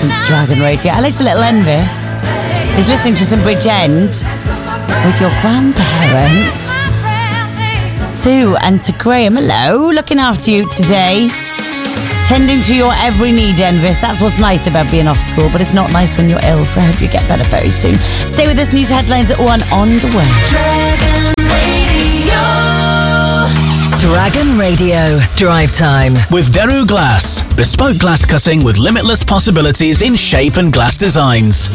listen to Dragon Radio. Alex, a little envious, is listening to some Bridgend with your grandparents. Sue and to Graham, hello, looking after you today. Tending to your every need, Envis. That's what's nice about being off school, but it's not nice when you're ill, so I hope you get better very soon. Stay with us, news headlines at 1 on the way. Dragon Radio Drive Time with Deru Glass, bespoke glass cutting with limitless possibilities in shape and glass designs.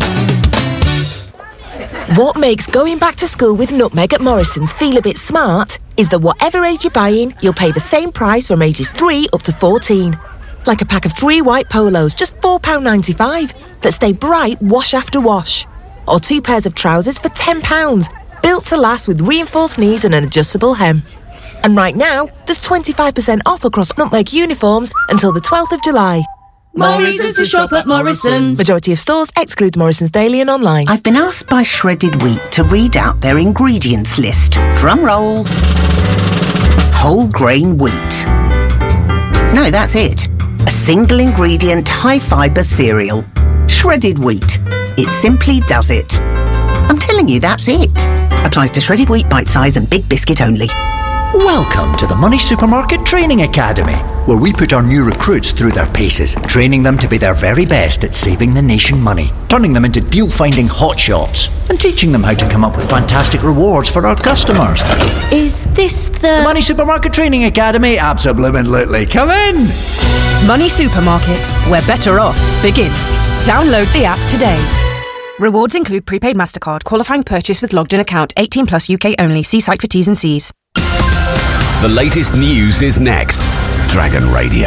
What makes going back to school with Nutmeg at Morrison's feel a bit smart is that whatever age you're buying, you'll pay the same price from ages 3 up to 14. Like a pack of 3 white polos, just £4.95, that stay bright wash after wash. Or 2 pairs of trousers for £10, built to last with reinforced knees and an adjustable hem. And right now, there's 25% off across Nutmeg uniforms until the 12th of July. More reasons to shop at Morrison's. Majority of stores excludes Morrison's Daily and online. I've been asked by Shredded Wheat to read out their ingredients list. Drum roll. Whole grain wheat. No, that's it. A single ingredient, high fibre cereal. Shredded wheat. It simply does it. I'm telling you, that's it. Applies to shredded wheat, bite size and big biscuit only. Welcome to the Money Supermarket Training Academy, where we put our new recruits through their paces, training them to be their very best at saving the nation money, turning them into deal-finding hotshots, and teaching them how to come up with fantastic rewards for our customers. Is this the Money Supermarket Training Academy? Absolutely. Come in! Money Supermarket, where better off begins. Download the app today. Rewards include prepaid MasterCard, qualifying purchase with logged-in account, 18 plus UK only. See site for T's and C's. The latest news is next. Dragon Radio.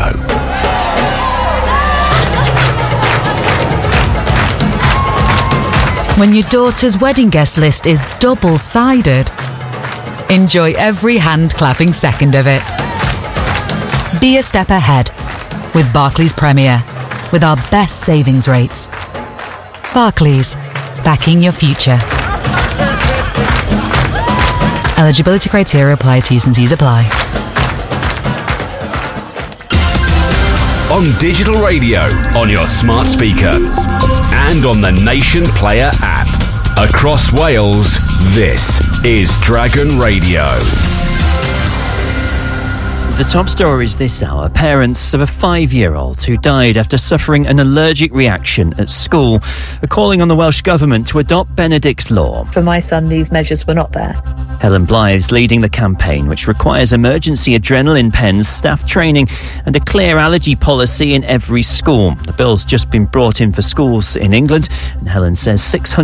When your daughter's wedding guest list is double-sided, enjoy every hand-clapping second of it. Be a step ahead with Barclays Premier, with our best savings rates. Barclays, backing your future. Eligibility criteria apply. T's and C's apply. On digital radio, on your smart speaker, and on the Nation Player app. Across Wales, this is Dragon Radio. The top stories this hour. Parents of a 5-year-old who died after suffering an allergic reaction at school are calling on the Welsh Government to adopt Benedict's Law. For my son, these measures were not there. Helen Blythe's leading the campaign, which requires emergency adrenaline pens, staff training and a clear allergy policy in every school. The bill's just been brought in for schools in England, and Helen says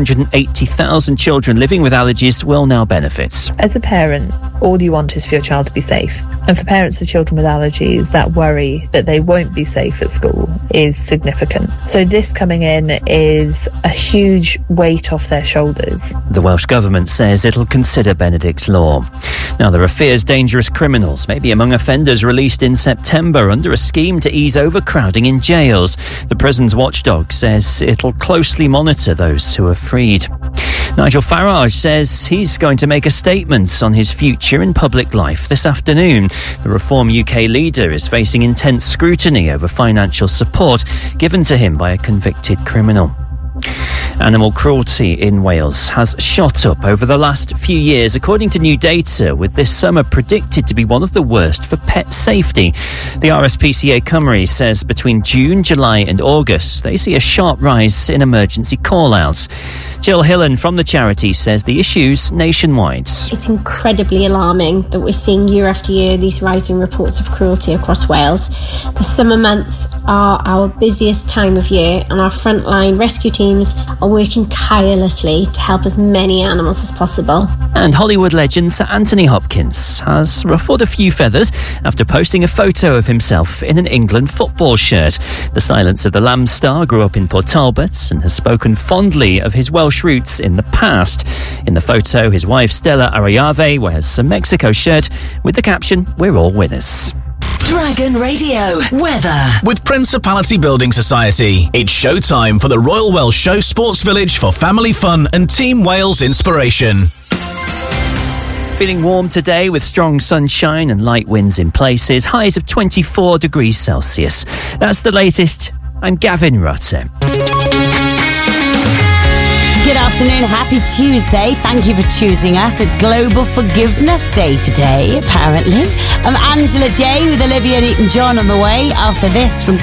680,000 children living with allergies will now benefit. As a parent, all you want is for your child to be safe. And for parents of children with allergies, that worry that they won't be safe at school is significant. So this coming in is a huge weight off their shoulders. The Welsh Government says it'll consider Benedict's Law. Now, there are fears dangerous criminals may be among offenders released in September under a scheme to ease overcrowding in jails. The prison's watchdog says it'll closely monitor those who are freed. Nigel Farage says he's going to make a statement on his future in public life this afternoon. The Reform UK leader is facing intense scrutiny over financial support given to him by a convicted criminal. Animal cruelty in Wales has shot up over the last few years, according to new data, with this summer predicted to be one of the worst for pet safety. The RSPCA Cymru says between June, July and August, they see a sharp rise in emergency call-outs. Jill Hillen from the charity says the issue's nationwide. It's incredibly alarming that we're seeing year after year these rising reports of cruelty across Wales. The summer months are our busiest time of year, and our frontline rescue teams are working tirelessly to help as many animals as possible. And Hollywood legend Sir Anthony Hopkins has ruffled a few feathers after posting a photo of himself in an England football shirt. The Silence of the Lambs star grew up in Port Talbot and has spoken fondly of his Welsh roots in the past. In the photo, his wife Stella Arayave wears a Mexico shirt with the caption, "We're all winners." Dragon Radio weather. With Principality Building Society, it's showtime for the Royal Welsh Show Sports Village for family fun and Team Wales inspiration. Feeling warm today with strong sunshine and light winds in places. Highs of 24 degrees Celsius. That's the latest. I'm Gavin Rutter. Good afternoon, happy Tuesday. Thank you for choosing us. It's Global Forgiveness Day today, apparently. I'm Angela J with Olivia Newton-John on the way after this from